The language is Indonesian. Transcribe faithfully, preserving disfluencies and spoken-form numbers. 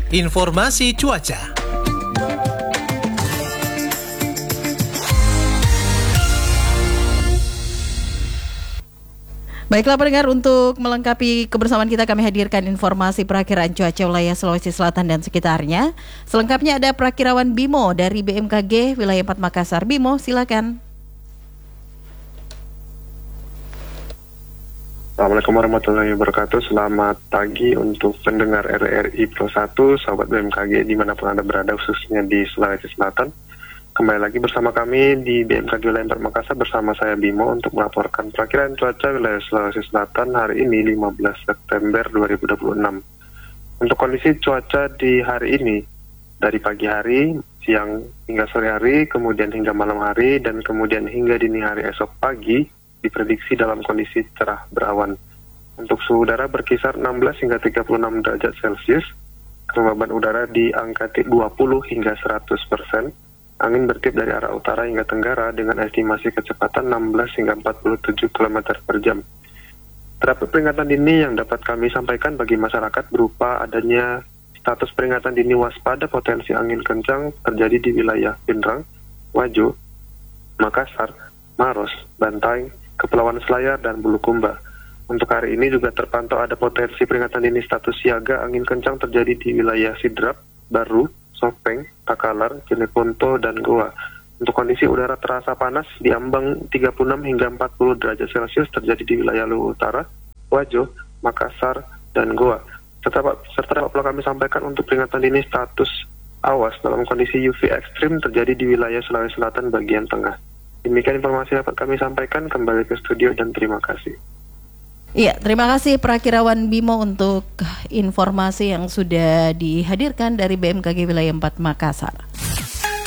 Informasi cuaca. Baiklah pendengar, untuk melengkapi kebersamaan kita kami hadirkan informasi perakiraan cuaca wilayah Sulawesi Selatan dan sekitarnya. Selengkapnya ada Prakirawan Bimo dari B M K G wilayah empat Makassar. Bimo, silakan. Assalamualaikum warahmatullahi wabarakatuh. Selamat pagi untuk pendengar R R I Pro satu, sahabat B M K G dimanapun Anda berada, khususnya di Sulawesi Selatan. Kembali lagi bersama kami di B M K G wilayah empat Makassar bersama saya Bimo untuk melaporkan perakiraan cuaca wilayah Sulawesi Selatan hari ini lima belas September dua ribu dua puluh enam. Untuk kondisi cuaca di hari ini, dari pagi hari, siang hingga sore hari, kemudian hingga malam hari, dan kemudian hingga dini hari esok pagi, diprediksi dalam kondisi cerah berawan. Untuk suhu udara berkisar enam belas hingga tiga puluh enam derajat Celcius, kelembaban udara di angka dua puluh hingga seratus persen, angin bertiup dari arah utara hingga tenggara dengan estimasi kecepatan enam belas hingga empat puluh tujuh kilometer per jam. Terdapat peringatan dini yang dapat kami sampaikan bagi masyarakat berupa adanya status peringatan dini waspada potensi angin kencang terjadi di wilayah Pindrang, Wajo, Makassar, Maros, Bantaeng, Kepulauan Selayar, dan Bulukumba. Untuk hari ini juga terpantau ada potensi peringatan dini status siaga angin kencang terjadi di wilayah Sidrap, Baru, Sopeng, Takalar, Jeneponto, dan Goa. Untuk kondisi udara terasa panas di ambang tiga puluh enam hingga empat puluh derajat Celcius terjadi di wilayah Luwu Utara, Wajo, Makassar, dan Goa. Serta, serta dapat pula kami sampaikan untuk peringatan dini status awas dalam kondisi U V ekstrim terjadi di wilayah Sulawesi Selatan bagian tengah. Demikian informasi yang dapat kami sampaikan, kembali ke studio dan terima kasih. Iya, terima kasih Prakirawan Bimo untuk informasi yang sudah dihadirkan dari B M K G wilayah empat Makassar.